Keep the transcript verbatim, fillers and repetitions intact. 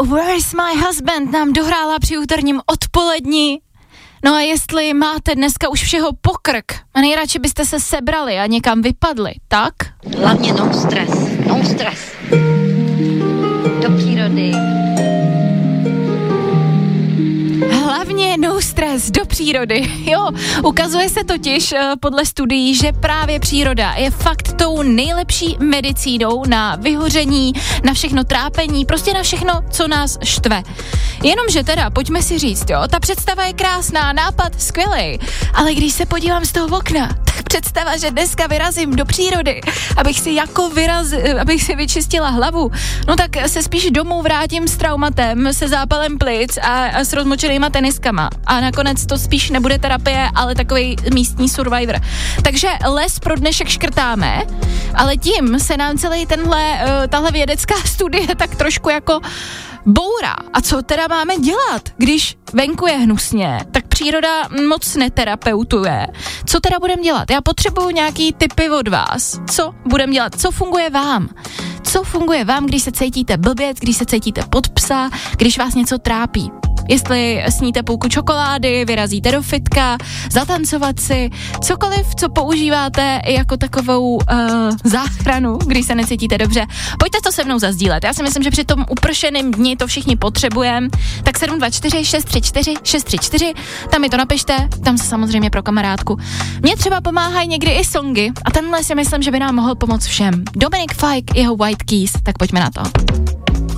Where's My Husband nám dohrála při úterním odpolední. No a jestli máte dneska už všeho pokrk a nejradši byste se sebrali a někam vypadli, tak? Hlavně no stres, no stres. Do přírody. Hlavně no stres, do přírody. Jo, ukazuje se totiž uh, podle studií, že právě příroda je fakt tou nejlepší medicínou na vyhoření, na všechno trápení, prostě na všechno, co nás štve. Jenomže teda, pojďme si říct, jo, ta představa je krásná, nápad skvělej, ale když se podívám z toho okna, tak představa, že dneska vyrazím do přírody, abych si jako vyraz, abych si vyčistila hlavu, no tak se spíš domů vrátím s traumatem, se zápalem plic a, a s rozmočenýma teniskama. A nakonec to spíš nebude terapie, ale takový místní survivor. Takže les pro dnešek škrtáme, ale tím se nám celý tenhle, uh, tahle vědecká studie tak trošku jako bourá. A co teda máme dělat, když venku je hnusně, tak příroda moc neterapeutuje. Co teda budeme dělat? Já potřebuju nějaký tipy od vás. Co budeme dělat? Co funguje vám? Co funguje vám, když se cítíte blbět, když se cítíte pod psa, když vás něco trápí? Jestli sníte půlku čokolády, vyrazíte do fitka, zatancovat si, cokoliv, co používáte jako takovou uh, záchranu, když se necítíte dobře. Pojďte to se mnou zazdílet. Já si myslím, že při tom upršeném dni to všichni potřebujeme. Tak sedm dva čtyři šest tři čtyři šest tři čtyři, tam mi to napište, tam se samozřejmě pro kamarádku. Mně třeba pomáhají někdy i songy a tenhle si myslím, že by nám mohl pomoct všem. Dominic Fike, jeho White Keys, tak pojďme na to.